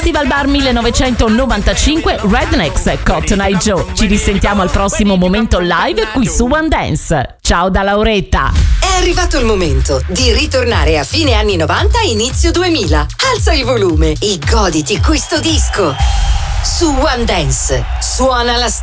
Festival Bar 1995 Rednecks Cotton Eye Joe. Ci risentiamo al prossimo momento live qui su One Dance. Ciao da Lauretta. È arrivato il momento di ritornare a fine anni 90 e inizio 2000. Alza il volume e goditi questo disco. Su One Dance suona la storia.